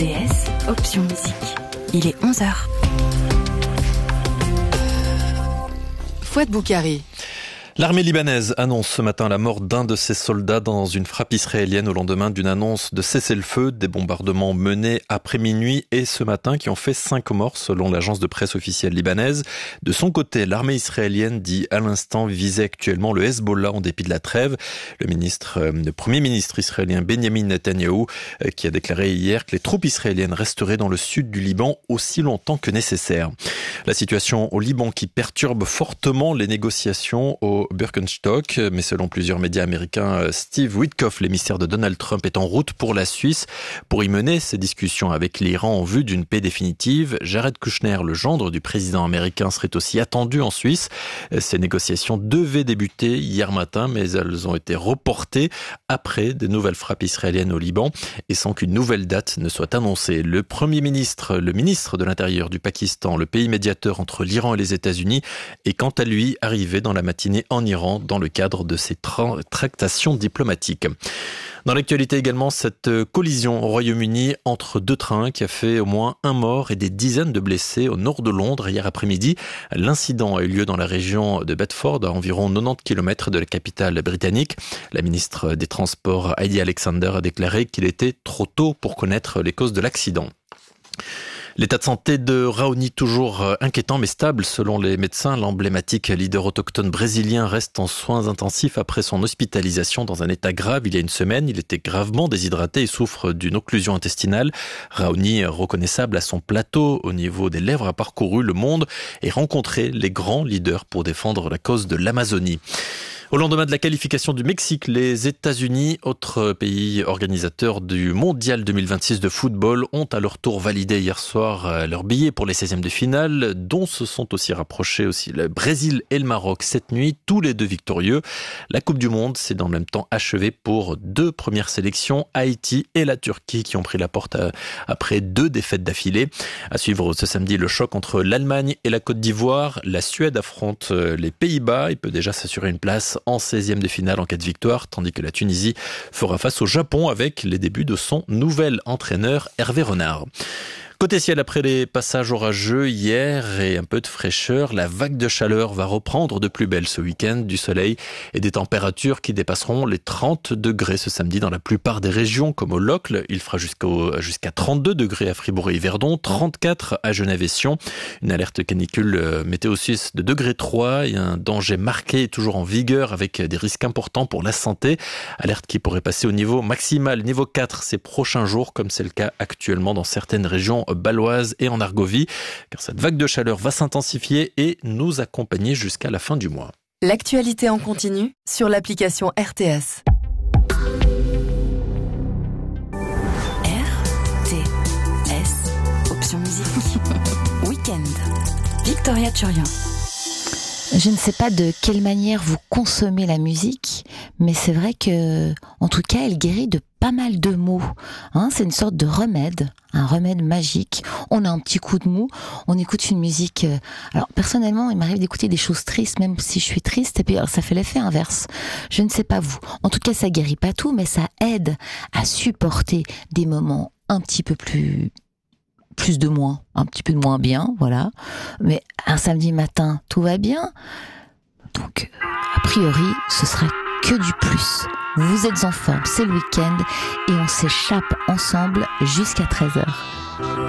RTS, option musique. Il est 11h. Fouad Boukari. L'armée libanaise annonce ce matin la mort d'un de ses soldats dans une frappe israélienne au lendemain d'une annonce de cessez-le-feu. Des bombardements menés après minuit et ce matin qui ont fait 5 morts selon l'agence de presse officielle libanaise. De son côté, l'armée israélienne dit à l'instant viser actuellement le Hezbollah en dépit de la trêve. Le premier ministre israélien Benjamin Netanyahou qui a déclaré hier que les troupes israéliennes resteraient dans le sud du Liban aussi longtemps que nécessaire. La situation au Liban qui perturbe fortement les négociations au Birkenstock, mais selon plusieurs médias américains, Steve Witkoff, l'émissaire de Donald Trump, est en route pour la Suisse pour y mener ses discussions avec l'Iran en vue d'une paix définitive. Jared Kushner, le gendre du président américain, serait aussi attendu en Suisse. Ces négociations devaient débuter hier matin, mais elles ont été reportées après des nouvelles frappes israéliennes au Liban et sans qu'une nouvelle date ne soit annoncée. Le ministre de l'Intérieur du Pakistan, le pays médiateur entre l'Iran et les États-Unis, est quant à lui arrivé dans la matinée en Iran dans le cadre de ces tractations diplomatiques. Dans l'actualité également, cette collision au Royaume-Uni entre 2 trains qui a fait au moins 1 mort et des dizaines de blessés au nord de Londres hier après-midi. L'incident a eu lieu dans la région de Bedford, à environ 90 km de la capitale britannique. La ministre des Transports, Heidi Alexander, a déclaré qu'il était trop tôt pour connaître les causes de l'accident. L'état de santé de Raoni toujours inquiétant mais stable selon les médecins. L'emblématique leader autochtone brésilien reste en soins intensifs après son hospitalisation dans un état grave il y a une semaine. Il était gravement déshydraté et souffre d'une occlusion intestinale. Raoni, reconnaissable à son plateau au niveau des lèvres, a parcouru le monde et rencontré les grands leaders pour défendre la cause de l'Amazonie. Au lendemain de la qualification du Mexique, les États-Unis, autre pays organisateur du Mondial 2026 de football, ont à leur tour validé hier soir leur billet pour les 16e de finale, dont se sont aussi rapprochés aussi le Brésil et le Maroc cette nuit, tous les 2 victorieux. La Coupe du Monde s'est dans le même temps achevée pour 2 premières sélections, Haïti et la Turquie, qui ont pris la porte après 2 défaites d'affilée. À suivre ce samedi le choc entre l'Allemagne et la Côte d'Ivoire. La Suède affronte les Pays-Bas et peut déjà s'assurer une place en 16e de finale en cas de victoire, tandis que la Tunisie fera face au Japon avec les débuts de son nouvel entraîneur Hervé Renard. Côté ciel, après les passages orageux hier et un peu de fraîcheur, la vague de chaleur va reprendre de plus belle ce week-end, du soleil et des températures qui dépasseront les 30 degrés ce samedi dans la plupart des régions, comme au Locle. Il fera jusqu'à 32 degrés à Fribourg et Yverdon, 34 à Genève et Sion. Une alerte canicule météo suisse de degré 3 et un danger marqué est toujours en vigueur avec des risques importants pour la santé. Alerte qui pourrait passer au niveau maximal, niveau 4 ces prochains jours, comme c'est le cas actuellement dans certaines régions baloise et en Argovie, car cette vague de chaleur va s'intensifier et nous accompagner jusqu'à la fin du mois. L'actualité en continu sur l'application RTS. RTS, option musique. Week-end. Victoria Turian. Je ne sais pas de quelle manière vous consommez la musique, mais c'est vrai que, en tout cas, elle guérit de pas mal de maux. C'est une sorte de remède, un remède magique. On a un petit coup de mou, on écoute une musique. Alors personnellement, il m'arrive d'écouter des choses tristes, même si je suis triste, et puis alors, ça fait l'effet inverse. Je ne sais pas vous. En tout cas, ça guérit pas tout, mais ça aide à supporter des moments un petit peu un petit peu de moins bien, voilà. Mais un samedi matin, tout va bien. Donc, a priori, ce sera que du plus. Vous êtes en forme, c'est le week-end et on s'échappe ensemble jusqu'à 13h.